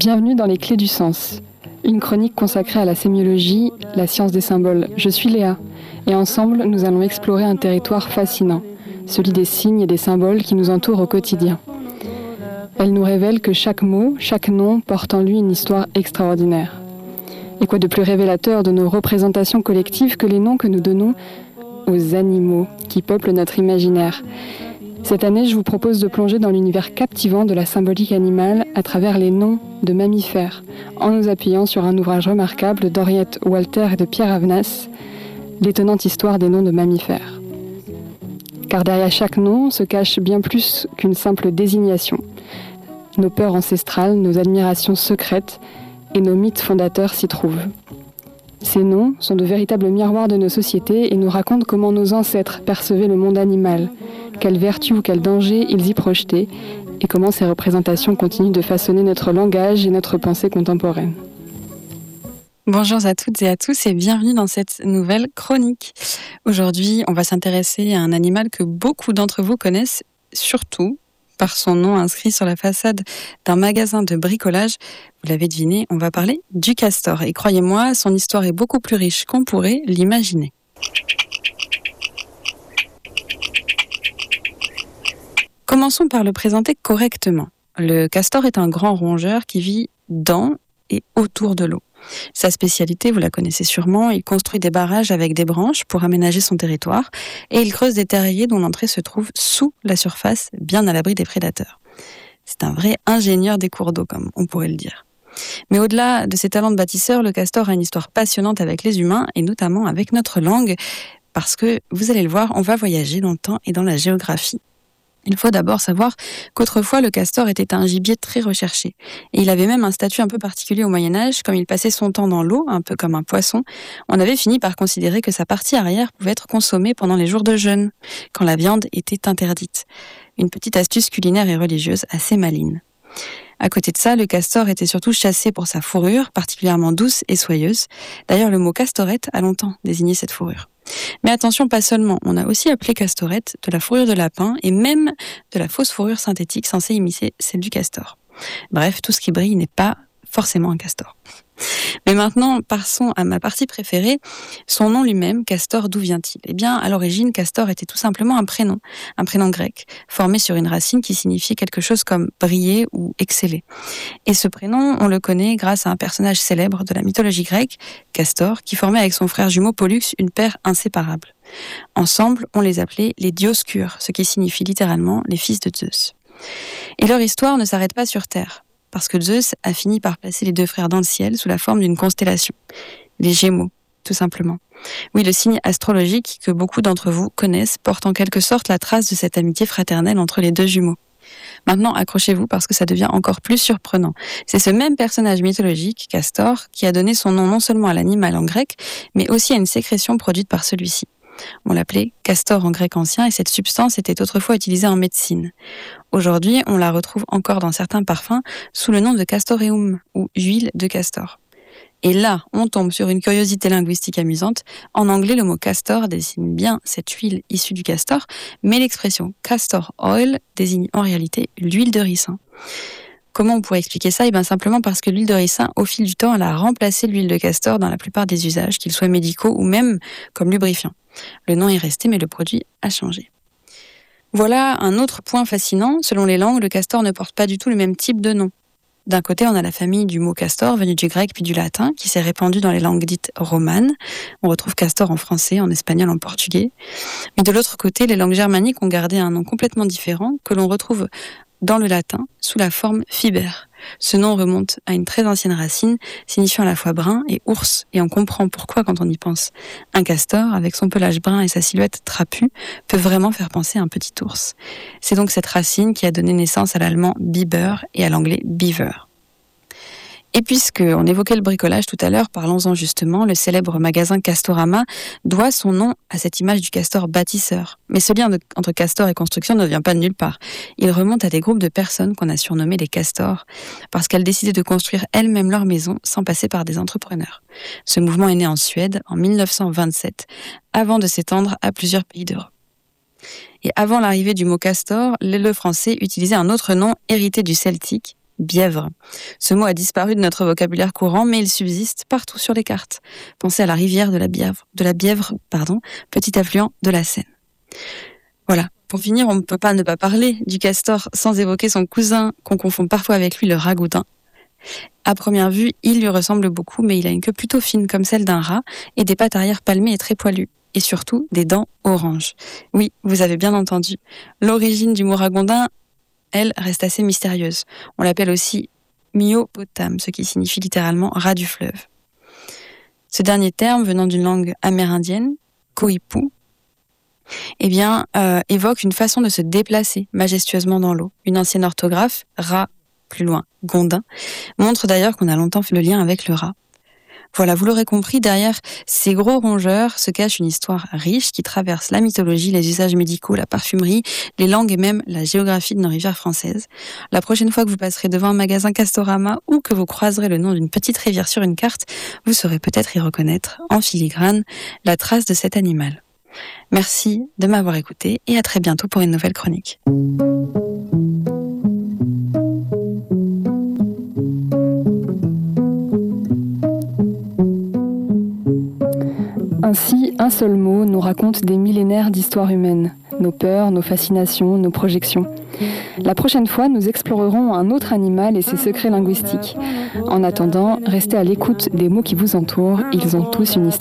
Bienvenue dans les Clés du Sens, une chronique consacrée à la sémiologie, la science des symboles. Je suis Léa, et ensemble, nous allons explorer un territoire fascinant, celui des signes et des symboles qui nous entourent au quotidien. Elle nous révèle que chaque mot, chaque nom porte en lui une histoire extraordinaire. Et quoi de plus révélateur de nos représentations collectives que les noms que nous donnons aux animaux qui peuplent notre imaginaire. Cette année, je vous propose de plonger dans l'univers captivant de la symbolique animale à travers les noms de mammifères, en nous appuyant sur un ouvrage remarquable d'Henriette Walter et de Pierre Avenas, l'étonnante histoire des noms de mammifères. Car derrière chaque nom se cache bien plus qu'une simple désignation. Nos peurs ancestrales, nos admirations secrètes et nos mythes fondateurs s'y trouvent. Ces noms sont de véritables miroirs de nos sociétés et nous racontent comment nos ancêtres percevaient le monde animal, quelles vertus ou quels dangers ils y projetaient, et comment ces représentations continuent de façonner notre langage et notre pensée contemporaine. Bonjour à toutes et à tous et bienvenue dans cette nouvelle chronique. Aujourd'hui, on va s'intéresser à un animal que beaucoup d'entre vous connaissent, surtout par son nom inscrit sur la façade d'un magasin de bricolage. Vous l'avez deviné, on va parler du castor. Et croyez-moi, son histoire est beaucoup plus riche qu'on pourrait l'imaginer. Commençons par le présenter correctement. Le castor est un grand rongeur qui vit dans et autour de l'eau. Sa spécialité, vous la connaissez sûrement, il construit des barrages avec des branches pour aménager son territoire et il creuse des terriers dont l'entrée se trouve sous la surface, bien à l'abri des prédateurs. C'est un vrai ingénieur des cours d'eau, comme on pourrait le dire. Mais au-delà de ses talents de bâtisseur, le castor a une histoire passionnante avec les humains et notamment avec notre langue, parce que, vous allez le voir, on va voyager dans le temps et dans la géographie. Il faut d'abord savoir qu'autrefois, le castor était un gibier très recherché. Et il avait même un statut un peu particulier au Moyen-Âge, comme il passait son temps dans l'eau, un peu comme un poisson. On avait fini par considérer que sa partie arrière pouvait être consommée pendant les jours de jeûne, quand la viande était interdite. Une petite astuce culinaire et religieuse assez maligne. À côté de ça, le castor était surtout chassé pour sa fourrure, particulièrement douce et soyeuse. D'ailleurs, le mot castorette a longtemps désigné cette fourrure. Mais attention, pas seulement. On a aussi appelé castorette de la fourrure de lapin et même de la fausse fourrure synthétique censée imiter celle du castor. Bref, tout ce qui brille n'est pas forcément un castor. Mais maintenant, passons à ma partie préférée. Son nom lui-même, castor, d'où vient-il ? Eh bien, à l'origine, castor était tout simplement un prénom grec, formé sur une racine qui signifiait quelque chose comme briller ou exceller. Et ce prénom, on le connaît grâce à un personnage célèbre de la mythologie grecque, Castor, qui formait avec son frère jumeau Pollux une paire inséparable. Ensemble, on les appelait les Dioscures, ce qui signifie littéralement les fils de Zeus. Et leur histoire ne s'arrête pas sur Terre, parce que Zeus a fini par placer les deux frères dans le ciel sous la forme d'une constellation, les Gémeaux, tout simplement. Oui, le signe astrologique que beaucoup d'entre vous connaissent porte en quelque sorte la trace de cette amitié fraternelle entre les deux jumeaux. Maintenant, accrochez-vous parce que ça devient encore plus surprenant. C'est ce même personnage mythologique, Castor, qui a donné son nom non seulement à l'animal en grec, mais aussi à une sécrétion produite par celui-ci. On l'appelait castor en grec ancien et cette substance était autrefois utilisée en médecine. Aujourd'hui, on la retrouve encore dans certains parfums sous le nom de castoreum ou huile de castor. Et là, on tombe sur une curiosité linguistique amusante. En anglais, le mot castor désigne bien cette huile issue du castor, mais l'expression castor oil désigne en réalité l'huile de ricin. Comment on pourrait expliquer ça ? Eh bien simplement parce que l'huile de ricin, au fil du temps, elle a remplacé l'huile de castor dans la plupart des usages, qu'ils soient médicaux ou même comme lubrifiant. Le nom est resté, mais le produit a changé. Voilà un autre point fascinant. Selon les langues, le castor ne porte pas du tout le même type de nom. D'un côté, on a la famille du mot castor, venu du grec puis du latin, qui s'est répandu dans les langues dites romanes. On retrouve castor en français, en espagnol, en portugais. Mais de l'autre côté, les langues germaniques ont gardé un nom complètement différent, que l'on retrouve dans le latin, sous la forme fiber. Ce nom remonte à une très ancienne racine, signifiant à la fois brun et ours, et on comprend pourquoi quand on y pense. Un castor, avec son pelage brun et sa silhouette trapue, peut vraiment faire penser à un petit ours. C'est donc cette racine qui a donné naissance à l'allemand Biber et à l'anglais beaver. Et puisqu'on évoquait le bricolage tout à l'heure, parlons-en justement, le célèbre magasin Castorama doit son nom à cette image du castor bâtisseur. Mais ce lien entre castor et construction ne vient pas de nulle part. Il remonte à des groupes de personnes qu'on a surnommés les castors, parce qu'elles décidaient de construire elles-mêmes leur maison sans passer par des entrepreneurs. Ce mouvement est né en Suède en 1927, avant de s'étendre à plusieurs pays d'Europe. Et avant l'arrivée du mot castor, le français utilisait un autre nom hérité du celtique, bièvre. Ce mot a disparu de notre vocabulaire courant, mais il subsiste partout sur les cartes. Pensez à la rivière de la Bièvre, petit affluent de la Seine. Voilà. Pour finir, on ne peut pas ne pas parler du castor sans évoquer son cousin, qu'on confond parfois avec lui, le ragoudin. À première vue, il lui ressemble beaucoup, mais il a une queue plutôt fine comme celle d'un rat et des pattes arrière palmées et très poilues. Et surtout, des dents oranges. Oui, vous avez bien entendu. L'origine du mot ragondin, elle, reste assez mystérieuse. On l'appelle aussi myopotame, ce qui signifie littéralement rat du fleuve. Ce dernier terme, venant d'une langue amérindienne, koipu, évoque une façon de se déplacer majestueusement dans l'eau. Une ancienne orthographe, rat, plus loin, gondin, montre d'ailleurs qu'on a longtemps fait le lien avec le rat. Voilà, vous l'aurez compris, derrière ces gros rongeurs se cache une histoire riche qui traverse la mythologie, les usages médicaux, la parfumerie, les langues et même la géographie de nos rivières françaises. La prochaine fois que vous passerez devant un magasin Castorama ou que vous croiserez le nom d'une petite rivière sur une carte, vous saurez peut-être y reconnaître, en filigrane, la trace de cet animal. Merci de m'avoir écouté et à très bientôt pour une nouvelle chronique. Ainsi, un seul mot nous raconte des millénaires d'histoire humaine, nos peurs, nos fascinations, nos projections. La prochaine fois, nous explorerons un autre animal et ses secrets linguistiques. En attendant, restez à l'écoute des mots qui vous entourent, ils ont tous une histoire.